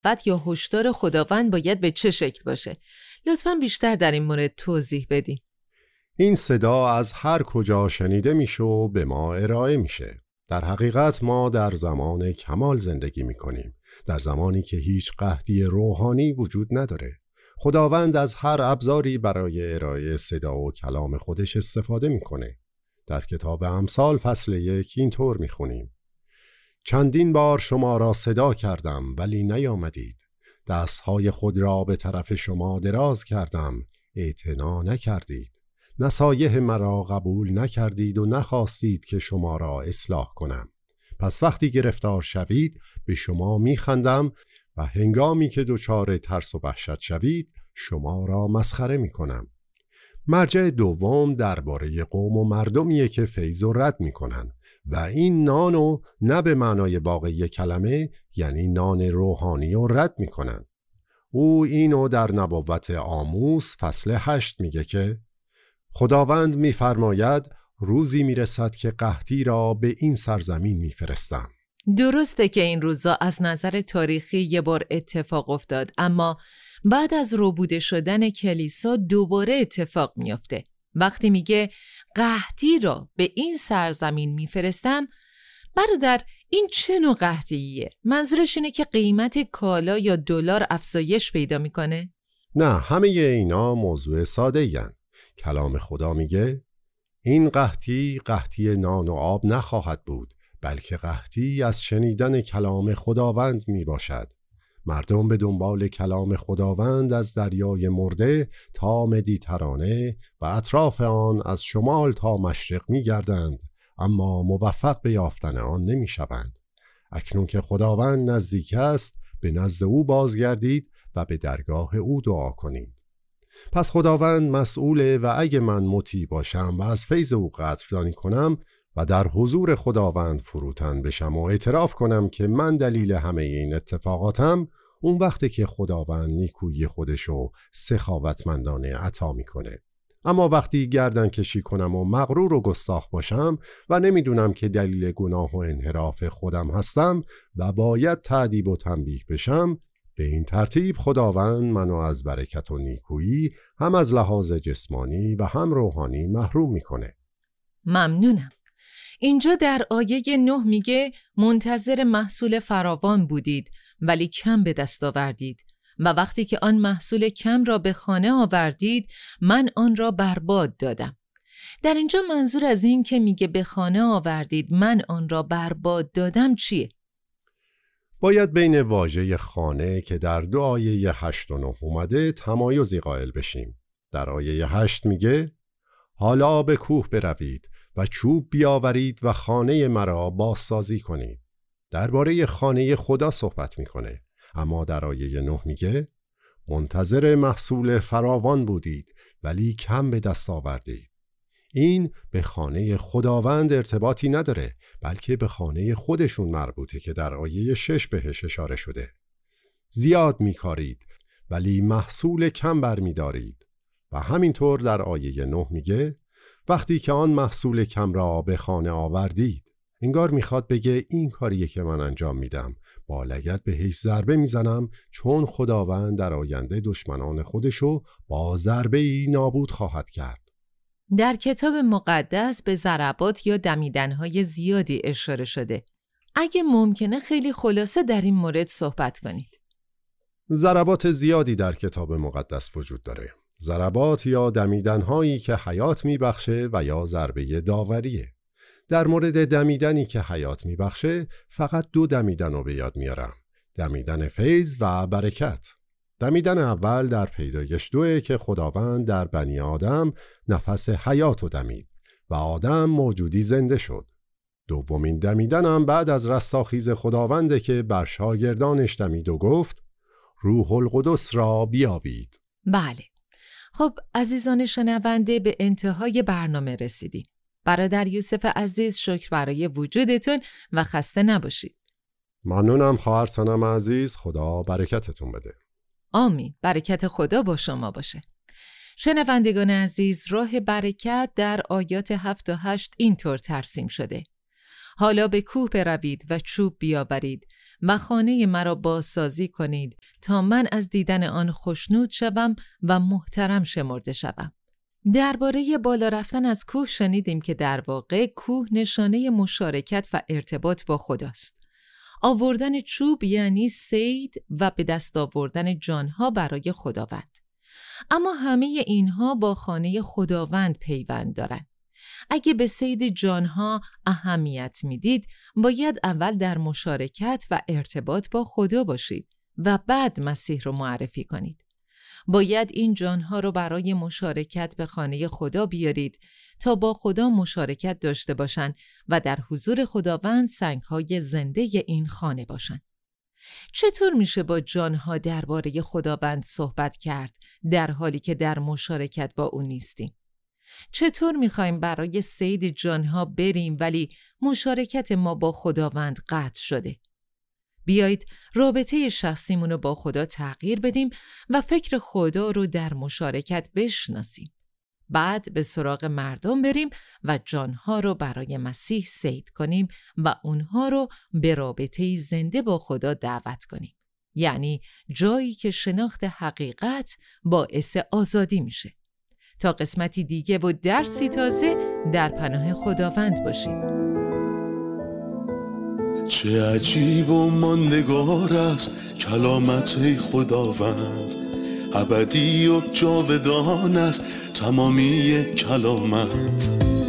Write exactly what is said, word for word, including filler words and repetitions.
دعوت یا هشدار خداوند باید به چه شکل باشه؟ لطفاً بیشتر در این مورد توضیح بدین. این صدا از هر کجا شنیده میشه و به ما ارائه میشه. در حقیقت ما در زمان کمال زندگی میکنیم، در زمانی که هیچ قحطی روحانی وجود نداره. خداوند از هر ابزاری برای ارائه صدا و کلام خودش استفاده میکنه. در کتاب امثال فصل یک اینطور میخونیم: چندین بار شما را صدا کردم ولی نیامدید، دستهای خود را به طرف شما دراز کردم اعتنا نکردید، نصایح مرا قبول نکردید و نخواستید که شما را اصلاح کنم. پس وقتی گرفتار شوید به شما میخندم و هنگامی که دچار ترس و وحشت شوید شما را مسخره میکنم. مرجع دوم درباره قوم و مردمیه که فیض و رد میکنن و این نانو نه به معنای واقعی کلمه، یعنی نان روحانی و رد میکنن. او اینو در نبوت آموس فصل هشت میگه که خداوند میفرماید روزی میرسد که قحطی را به این سرزمین میفرستم. درسته که این روزا از نظر تاریخی یه بار اتفاق افتاد، اما بعد از ربوده شدن کلیسا دوباره اتفاق میافته. وقتی میگه قحطی را به این سرزمین میفرستم، برادر این چه نوع قحطیه؟ منظورش اینه که قیمت کالا یا دلار افزایش پیدا میکنه؟ نه، همه اینا موضوع ساده این. کلام خدا میگه این قحطی قحطی نان و آب نخواهد بود، بلکه قحطی از شنیدن کلام خداوند می باشد. مردم به دنبال کلام خداوند از دریای مرده تا مدیترانه و اطراف آن از شمال تا مشرق می گردند، اما موفق به یافتن آن نمی شوند. اکنون که خداوند نزدیک است، به نزد او بازگردید و به درگاه او دعا کنید. پس خداوند مسئوله و اگه من مطیع باشم و از فیض او قدردانی کنم و در حضور خداوند فروتن بشم و اعتراف کنم که من دلیل همه این اتفاقاتم، اون وقته که خداوند نیکویی خودشو سخاوتمندانه عطا میکنه. اما وقتی گردن کشی کنم و مغرور و گستاخ باشم و نمیدونم که دلیل گناه و انحراف خودم هستم و باید تأدیب و تنبیه بشم، به این ترتیب خداوند منو از برکت و نیکویی هم از لحاظ جسمانی و هم روحانی محروم میکنه. ممنونم. اینجا در آیه نه میگه منتظر محصول فراوان بودید ولی کم به دست آوردید و وقتی که آن محصول کم را به خانه آوردید من آن را برباد دادم. در اینجا منظور از این که میگه به خانه آوردید من آن را برباد دادم چیه؟ باید بین واژه خانه که در دو آیه هشت و نه اومده تمایزی قائل بشیم. در آیه هشت میگه حالا به کوه بروید و چوب بیاورید و خانه مرا بازسازی کنید. درباره خانه خدا صحبت میکنه. اما در آیه نه میگه منتظر محصول فراوان بودید ولی کم به دست آوردید. این به خانه خداوند ارتباطی نداره، بلکه به خانه خودشون مربوطه که در آیه شش بهش اشاره شده. زیاد میکارید ولی محصول کم برمیدارید. و همینطور در آیه نه میگه وقتی که آن محصول کم را به خانه آوردید. انگار میخواد بگه این کاریه که من انجام میدم، با لگد بهش ضربه میزنم، چون خداوند در آینده دشمنان خودشو با ضربه‌ای نابود خواهد کرد. در کتاب مقدس به ضربات یا دمیدن‌های زیادی اشاره شده. اگه ممکنه خیلی خلاصه در این مورد صحبت کنید. ضربات زیادی در کتاب مقدس وجود داره. ضربات یا دمیدن‌هایی که حیات میبخشه و یا ضربه داوریه. در مورد دمیدنی که حیات میبخشه فقط دو دمیدن رو به یاد میارم. دمیدن فیض و برکت. دمیدن اول در پیدایش دوه که خداوند در بنی آدم نفس حیات رو دمید و آدم موجودی زنده شد. دومین دمیدن هم بعد از رستاخیز خداونده که بر شاگردانش دمید و گفت روح القدس را بیابید. بله. خب عزیزان شنونده، به انتهای برنامه رسیدیم. برادر یوسف عزیز، شکر برای وجودتون و خسته نباشید. ممنونم خواهر سنم عزیز، خدا برکتتون بده. آمین. برکت خدا با شما باشه. شنوندگان عزیز، راه برکت در آیات هفت و هشت اینطور ترسیم شده: حالا به کوه بروید و چوب بیاورید و خانه مرا بازسازی کنید تا من از دیدن آن خوشنود شوم و محترم شمرده شوم. درباره بالا رفتن از کوه شنیدیم که در واقع کوه نشانه مشارکت و ارتباط با خداست. آوردن چوب یعنی صید و به دست آوردن جانها برای خداوند. اما همه اینها با خانه خداوند پیوند دارند. اگه به صید جانها اهمیت میدید، باید اول در مشارکت و ارتباط با خدا باشید و بعد مسیح رو معرفی کنید. باید این جانها رو برای مشارکت به خانه خدا بیارید تا با خدا مشارکت داشته باشند و در حضور خداوند سنگ‌های زنده این خانه باشند. چطور میشه با جانها درباره خداوند صحبت کرد در حالی که در مشارکت با او نیستیم؟ چطور میخوایم برای صید جانها بریم ولی مشارکت ما با خداوند قطع شده؟ بیایید رابطه شخصیمونو با خدا تغییر بدیم و فکر خدا رو در مشارکت بشناسیم. بعد به سراغ مردم بریم و جانها رو برای مسیح صید کنیم و اونها رو به رابطه زنده با خدا دعوت کنیم. یعنی جایی که شناخت حقیقت باعث آزادی میشه. تا قسمتی دیگه و درسی تازه در پناه خداوند باشید. چه عجیب و ماندگار است کلامت خداوند، ابدی و جاودان است تمامی کلامت.